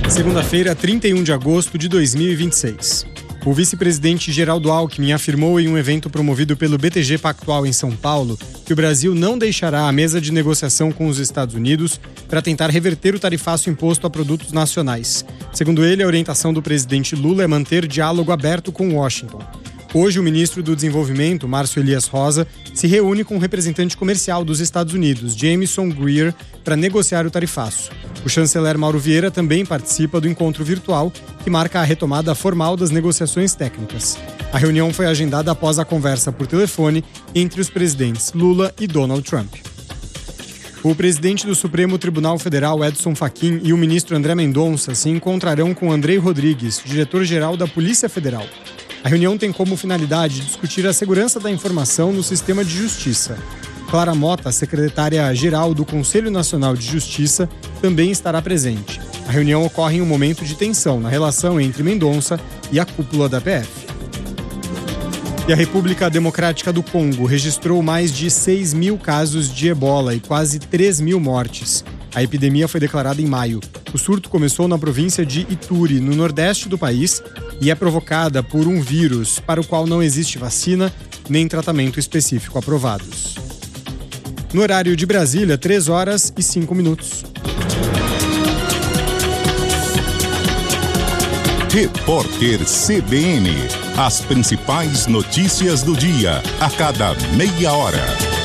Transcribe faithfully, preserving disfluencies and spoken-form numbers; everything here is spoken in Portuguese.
Segunda-feira, trinta e um de agosto de dois mil e vinte e seis. O vice-presidente Geraldo Alckmin afirmou em um evento promovido pelo B T G Pactual em São Paulo que o Brasil não deixará a mesa de negociação com os Estados Unidos para tentar reverter o tarifaço imposto a produtos nacionais. Segundo ele, a orientação do presidente Lula é manter diálogo aberto com Washington. Hoje, o ministro do Desenvolvimento, Márcio Elias Rosa, se reúne com o representante comercial dos Estados Unidos, Jameson Greer, para negociar o tarifaço. O chanceler Mauro Vieira também participa do encontro virtual, que marca a retomada formal das negociações técnicas. A reunião foi agendada após a conversa por telefone entre os presidentes Lula e Donald Trump. O presidente do Supremo Tribunal Federal, Edson Fachin, e o ministro André Mendonça se encontrarão com Andrei Rodrigues, diretor-geral da Polícia Federal. A reunião tem como finalidade discutir a segurança da informação no sistema de justiça. Clara Mota, secretária-geral do Conselho Nacional de Justiça, também estará presente. A reunião ocorre em um momento de tensão na relação entre Mendonça e a cúpula da P F. E a República Democrática do Congo registrou mais de seis mil casos de ebola e quase três mil mortes. A epidemia foi declarada em maio. O surto começou na província de Ituri, no nordeste do país, e é provocada por um vírus para o qual não existe vacina nem tratamento específico aprovados. No horário de Brasília, três horas e cinco minutos. Repórter C B N. As principais notícias do dia, a cada meia hora.